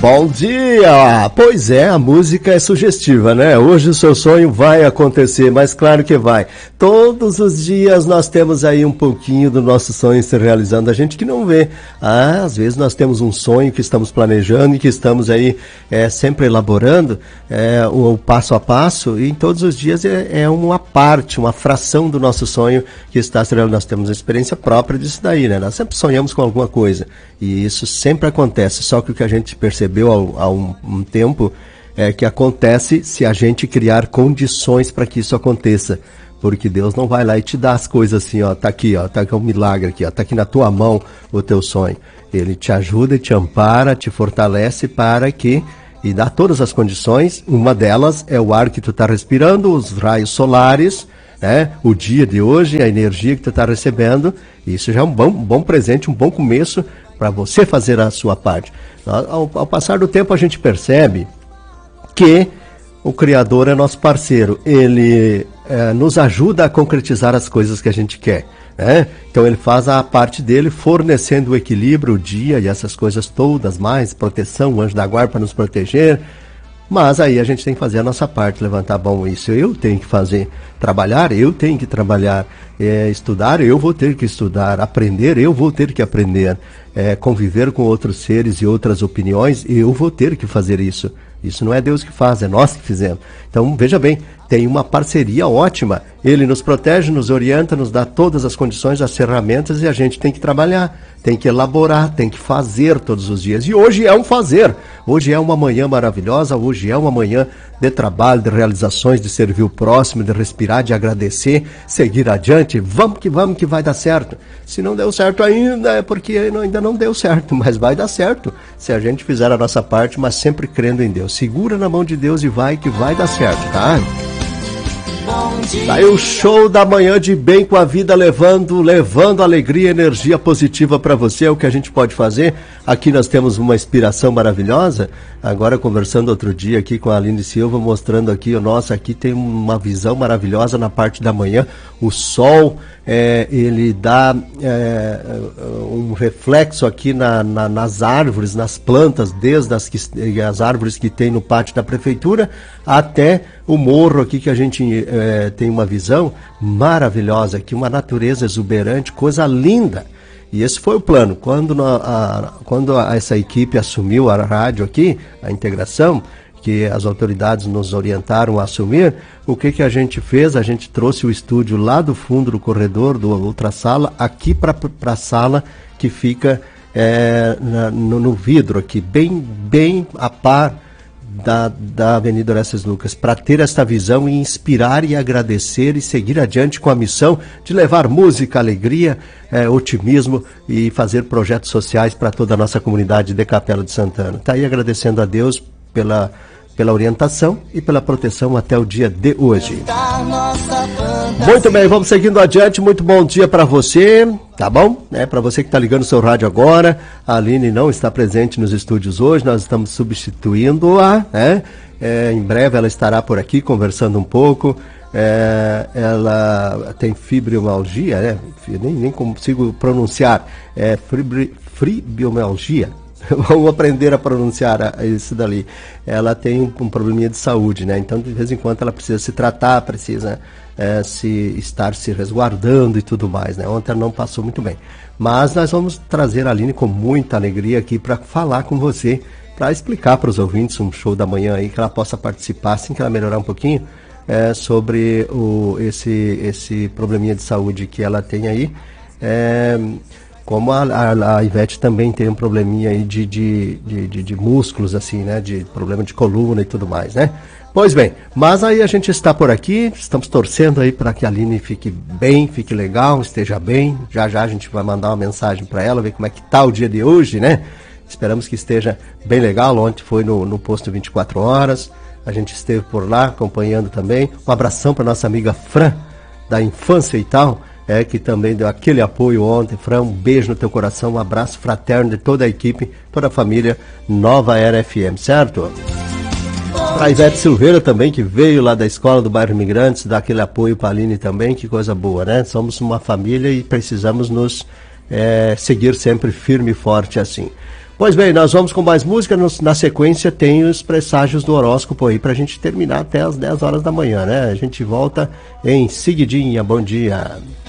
Bom dia! Pois é, a música é sugestiva, né? Hoje o seu sonho vai acontecer, mas claro que vai. Todos os dias nós temos aí um pouquinho do nosso sonho se realizando, a gente que não vê. Às vezes nós temos um sonho que estamos planejando e que estamos aí sempre elaborando o passo a passo, e em todos os dias é uma parte, uma fração do nosso sonho que está se realizando. Nós temos a experiência própria disso daí, né? Nós sempre sonhamos com alguma coisa e isso sempre acontece, só que o que a gente percebeu há um tempo é que acontece se a gente criar condições para que isso aconteça. Porque Deus não vai lá e te dá as coisas assim, ó, tá aqui um milagre aqui, ó, tá aqui na tua mão o teu sonho. Ele te ajuda, te ampara, te fortalece e dá todas as condições. Uma delas é o ar que tu tá respirando, os raios solares, né? O dia de hoje, a energia que tu tá recebendo. Isso já é um bom presente, um bom começo para você fazer a sua parte. Ao passar do tempo a gente percebe que o Criador é nosso parceiro, ele nos ajuda a concretizar as coisas que a gente quer, né? Então ele faz a parte dele, fornecendo o equilíbrio, o dia e essas coisas todas, mais proteção, o anjo da guarda para nos proteger. Mas aí a gente tem que fazer a nossa parte, levantar, bom, isso eu tenho que fazer, trabalhar, eu tenho que trabalhar, estudar, eu vou ter que estudar, aprender, eu vou ter que aprender, conviver com outros seres e outras opiniões, eu vou ter que fazer isso. Isso não é Deus que faz, é nós que fizemos. Então, veja bem, tem uma parceria ótima. Ele nos protege, nos orienta, nos dá todas as condições, as ferramentas, e a gente tem que trabalhar, tem que elaborar, tem que fazer todos os dias. E hoje é um fazer. Hoje é uma manhã maravilhosa, hoje é uma manhã de trabalho, de realizações, de servir o próximo, de respirar, de agradecer, seguir adiante. Vamos que vai dar certo. Se não deu certo ainda, é porque ainda não deu certo, mas vai dar certo se a gente fizer a nossa parte, mas sempre crendo em Deus. Segura na mão de Deus e vai que vai dar certo, tá? Tá aí o show da manhã de bem com a vida, levando alegria e energia positiva para você. É o que a gente pode fazer. Aqui nós temos uma inspiração maravilhosa. Agora conversando outro dia aqui com a Aline Silva, mostrando aqui, nossa, aqui tem uma visão maravilhosa na parte da manhã. O sol, ele dá um reflexo aqui nas árvores, nas plantas, desde as árvores que tem no pátio da prefeitura até o morro aqui, que a gente tem uma visão maravilhosa aqui, uma natureza exuberante, coisa linda. E esse foi o plano. Quando essa equipe assumiu a rádio aqui, a integração, que as autoridades nos orientaram a assumir, o que a gente fez? A gente trouxe o estúdio lá do fundo do corredor, da outra sala, aqui para a sala que fica no vidro aqui, bem a par da Avenida Orestes Lucas, para ter esta visão e inspirar e agradecer e seguir adiante com a missão de levar música, alegria, otimismo e fazer projetos sociais para toda a nossa comunidade de Capela de Santana. Está aí agradecendo a Deus pela orientação e pela proteção até o dia de hoje. Muito bem, vamos seguindo adiante. Muito bom dia para você, tá bom? Para você que está ligando o seu rádio agora, a Aline não está presente nos estúdios hoje, nós estamos substituindo-a, né? Em breve ela estará por aqui conversando um pouco. Ela tem fibromialgia, né? Nem consigo pronunciar, fibromialgia. Vamos aprender a pronunciar isso dali. Ela tem um probleminha de saúde, né? Então, de vez em quando, ela precisa se tratar, precisa estar se resguardando e tudo mais, né? Ontem ela não passou muito bem. Mas nós vamos trazer a Aline com muita alegria aqui para falar com você, para explicar para os ouvintes um show da manhã aí, que ela possa participar, assim que ela melhorar um pouquinho, sobre esse probleminha de saúde que ela tem aí. Como a Ivete também tem um probleminha aí de músculos, assim, né? De problema de coluna e tudo mais, né? Pois bem, mas aí a gente está por aqui, estamos torcendo aí para que a Aline fique bem, fique legal, esteja bem. Já a gente vai mandar uma mensagem para ela, ver como é que tá o dia de hoje, né? Esperamos que esteja bem legal. Ontem foi no posto 24 horas, a gente esteve por lá acompanhando também. Um abração para nossa amiga Fran, da infância e tal, que também deu aquele apoio ontem. Fran, um beijo no teu coração, um abraço fraterno de toda a equipe, toda a família Nova Era FM, certo? Para a Ivete Silveira também, que veio lá da escola do bairro Imigrantes, dar aquele apoio para a Aline também, que coisa boa, né? Somos uma família e precisamos nos seguir sempre firme e forte assim. Pois bem, nós vamos com mais música. Na sequência tem os presságios do horóscopo aí pra gente terminar até as 10 horas da manhã, né? A gente volta em seguidinha. Bom dia.